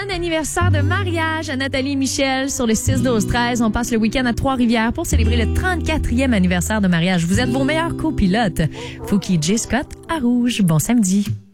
anniversaire de mariage à Nathalie et Michel sur le 6-12-13. On passe le week-end à Trois-Rivières pour célébrer le 34e anniversaire de mariage. Vous êtes vos meilleurs copilotes. Fouki J. Scott à Rouge. Bon samedi.